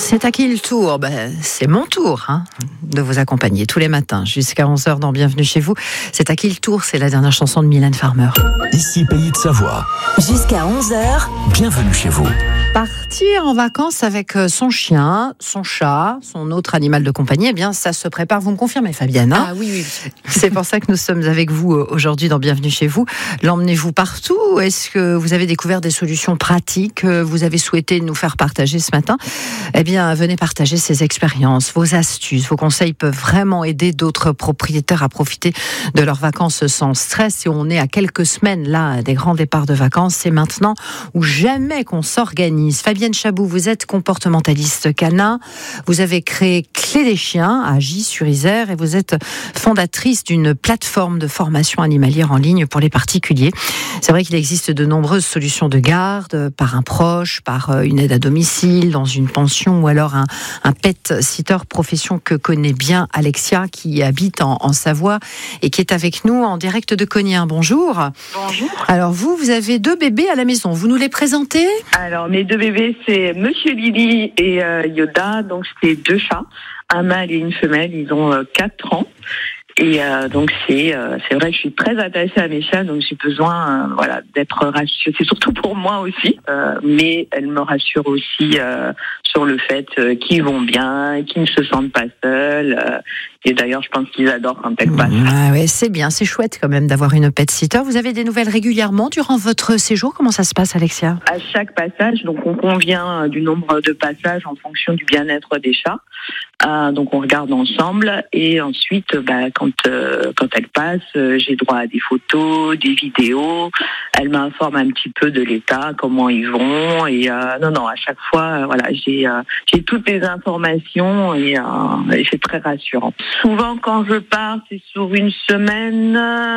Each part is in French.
C'est à qui le tour ? C'est mon tour de vous accompagner tous les matins jusqu'à 11h dans Bienvenue chez vous. C'est à qui le tour ? C'est la dernière chanson de Mylène Farmer. Ici Pays de Savoie. Jusqu'à 11h. Bienvenue chez vous. Partir en vacances avec son chien, son chat, son autre animal de compagnie, ça se prépare. Vous me confirmez, Fabienne ? Ah oui. C'est pour ça que nous sommes avec vous aujourd'hui dans Bienvenue chez vous. L'emmenez-vous partout ? Est-ce que vous avez découvert des solutions pratiques que vous avez souhaité nous faire partager ce matin ? Venez partager ces expériences, vos astuces, vos conseils peuvent vraiment aider d'autres propriétaires à profiter de leurs vacances sans stress. Et on est à quelques semaines là des grands départs de vacances. C'est maintenant ou jamais qu'on s'organise. Fabienne Chabou, vous êtes comportementaliste canin. Vous avez créé Clé des chiens à Gy-sur-Isère et vous êtes fondatrice d'une plateforme de formation animalière en ligne pour les particuliers. C'est vrai qu'il existe de nombreuses solutions de garde par un proche, par une aide à domicile, dans une pension ou alors un pet sitter, profession que connaît bien Alexia qui habite en Savoie et qui est avec nous en direct de Cognin. Bonjour. Bonjour. Alors vous avez 2 bébés à la maison, vous nous les présentez ? Alors mes 2 bébés c'est Monsieur Lily et Yoda, donc c'est 2 chats, un mâle et une femelle, ils ont 4 ans. Et donc c'est vrai que je suis très attachée à mes chats, donc j'ai besoin d'être rassurée. C'est surtout pour moi aussi, mais elle me rassure aussi sur le fait qu'ils vont bien, qu'ils ne se sentent pas seuls. Et d'ailleurs, je pense qu'ils adorent quand elles passent. Ah ouais, c'est bien, c'est chouette quand même d'avoir une pet sitter. Vous avez des nouvelles régulièrement durant votre séjour ? Comment ça se passe, Alexia ? À chaque passage, donc on convient du nombre de passages en fonction du bien-être des chats. Donc on regarde ensemble et ensuite, quand elle passe, j'ai droit à des photos, des vidéos. Elle m'informe un petit peu de l'état, comment ils vont. Et à chaque fois, j'ai toutes les informations et c'est très rassurant. Souvent, quand je pars, c'est sur une semaine.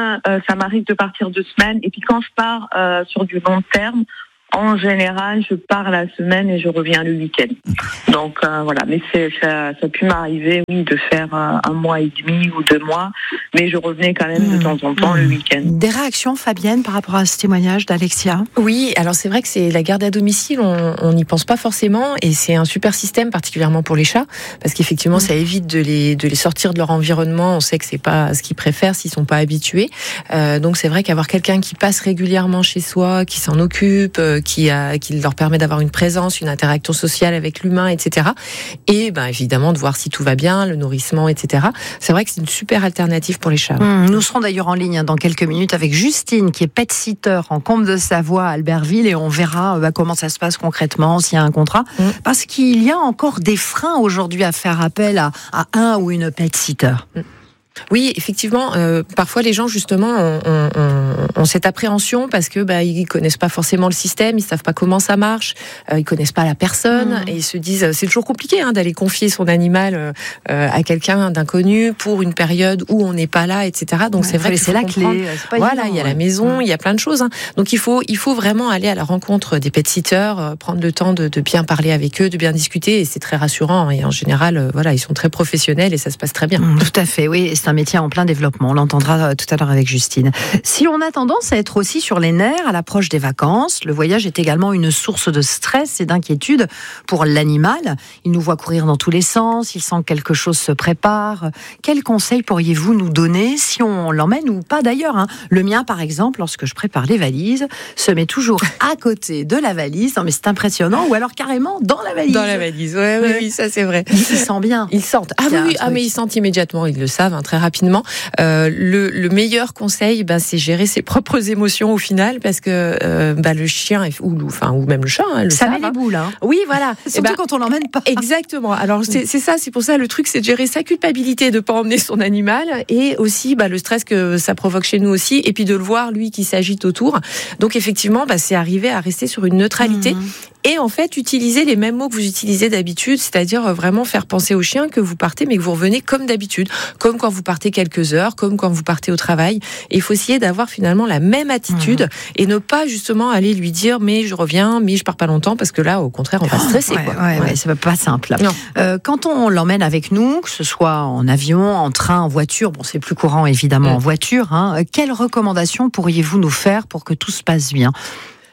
Ça m'arrive de partir 2 semaines. Et puis quand je pars sur du long terme, en général, je pars la semaine et je reviens le week-end. Donc mais ça a pu m'arriver, de faire 1 mois et demi ou 2 mois, mais je revenais quand même de temps en temps le week-end. Des réactions, Fabienne, par rapport à ce témoignage d'Alexia ? Oui, alors c'est vrai que c'est la garde à domicile, on n'y pense pas forcément, et c'est un super système, particulièrement pour les chats, parce qu'effectivement, ça évite de les sortir de leur environnement. On sait que c'est pas ce qu'ils préfèrent s'ils sont pas habitués. Donc c'est vrai qu'avoir quelqu'un qui passe régulièrement chez soi, qui s'en occupe, qui leur permet d'avoir une présence, une interaction sociale avec l'humain, etc. Et évidemment de voir si tout va bien, le nourrissement, etc. C'est vrai que c'est une super alternative pour les chats. Nous serons d'ailleurs en ligne dans quelques minutes avec Justine qui est pet sitter en Combe de Savoie à Albertville et on verra comment ça se passe concrètement, s'il y a un contrat. Parce qu'il y a encore des freins aujourd'hui à faire appel à un ou une pet sitter. Oui, effectivement, parfois les gens justement ont cette appréhension parce que ils connaissent pas forcément le système, ils savent pas comment ça marche, ils connaissent pas la personne et ils se disent c'est toujours compliqué d'aller confier son animal à quelqu'un d'inconnu pour une période où on n'est pas là, etc. Donc c'est vrai que c'est la clé. Il y a la maison, il y a plein de choses. Donc il faut vraiment aller à la rencontre des pet-sitters, prendre le temps de bien parler avec eux, de bien discuter et c'est très rassurant. Et en général, ils sont très professionnels et ça se passe très bien. Tout à fait, oui. C'est un métier en plein développement. On l'entendra tout à l'heure avec Justine. Si on a tendance à être aussi sur les nerfs à l'approche des vacances, le voyage est également une source de stress et d'inquiétude pour l'animal. Il nous voit courir dans tous les sens, il sent que quelque chose se prépare. Quels conseils pourriez-vous nous donner si on l'emmène ou pas d'ailleurs ? Le mien, par exemple, lorsque je prépare les valises, se met toujours à côté de la valise. Non, mais c'est impressionnant. Ou alors carrément dans la valise. Dans la valise, oui, ça c'est vrai. Ils sentent bien. Ils sentent. Mais ils sentent immédiatement. Ils le savent très rapidement. Le meilleur conseil, c'est gérer ses propres émotions au final, parce que le chien ou même le chat, ça met les boules. Oui, voilà. Surtout quand on l'emmène pas. Exactement. Alors c'est ça, c'est pour ça le truc, c'est de gérer sa culpabilité de pas emmener son animal et aussi le stress que ça provoque chez nous aussi, et puis de le voir lui qui s'agite autour. Donc effectivement, c'est arriver à rester sur une neutralité. Et en fait, utiliser les mêmes mots que vous utilisez d'habitude, c'est-à-dire vraiment faire penser au chien que vous partez, mais que vous revenez comme d'habitude, comme quand vous partez quelques heures, comme quand vous partez au travail. Et il faut essayer d'avoir finalement la même attitude et ne pas justement aller lui dire mais je reviens, mais je pars pas longtemps, parce que là, au contraire, on va stresser. C'est pas simple. Non. Quand on l'emmène avec nous, que ce soit en avion, en train, en voiture, c'est plus courant évidemment en voiture, quelles recommandations pourriez-vous nous faire pour que tout se passe bien ?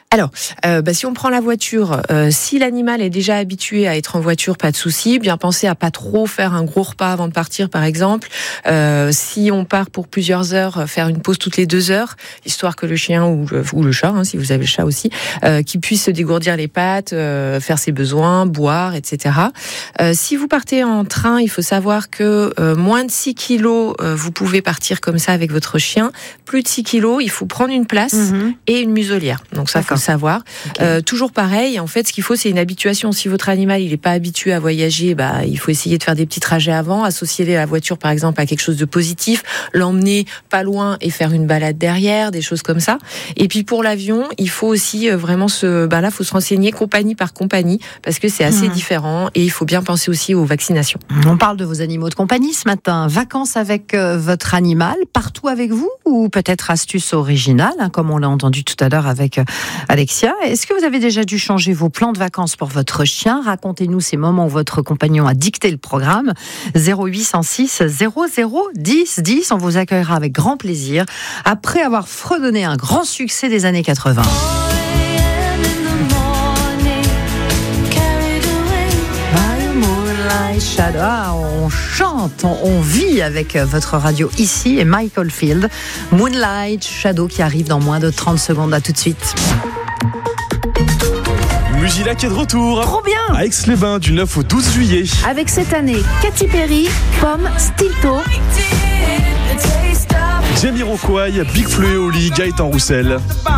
Alors, si on prend la voiture, si l'animal est déjà habitué à être en voiture, pas de souci. Bien penser à pas trop faire un gros repas avant de partir, par exemple. Si on part pour plusieurs heures, faire une pause toutes les 2 heures, histoire que le chien ou le chat, si vous avez le chat aussi, qui puisse se dégourdir les pattes, faire ses besoins, boire, etc. Si vous partez en train, il faut savoir que moins de 6 kilos, vous pouvez partir comme ça avec votre chien. Plus de 6 kilos, il faut prendre une place et une muselière. Donc ça, faut le savoir. Okay. Toujours pareil, en fait, ce qu'il faut, c'est une habituation. Si votre animal, il n'est pas habitué à voyager, il faut essayer de faire des petits trajets avant, associer la voiture, par exemple, à quelque chose de positif, l'emmener pas loin et faire une balade derrière, des choses comme ça. Et puis pour l'avion, il faut aussi vraiment là, faut se renseigner compagnie par compagnie, parce que c'est assez différent et il faut bien penser aussi aux vaccinations. On parle de vos animaux de compagnie ce matin. Vacances avec votre animal, partout avec vous, ou peut-être astuce originale, comme on l'a entendu tout à l'heure avec Alexia. Est-ce que vous avez déjà dû changer vos plans de vacances pour votre chien ? Racontez-nous ces moments où votre compagnon a dicté le programme. 0806 00 10 10. On vous accueillera avec grand plaisir après avoir fredonné un grand succès des années 80. On chante, on vit avec votre radio ici et Michael Field. Moonlight Shadow qui arrive dans moins de 30 secondes. À tout de suite. Musilac est de retour. Trop bien. À Aix-les-Bains du 9 au 12 juillet. Avec cette année Katy Perry, Pomme, Stilto, Jamiroquai, Big Flo et Oli, Gaëtan Roussel.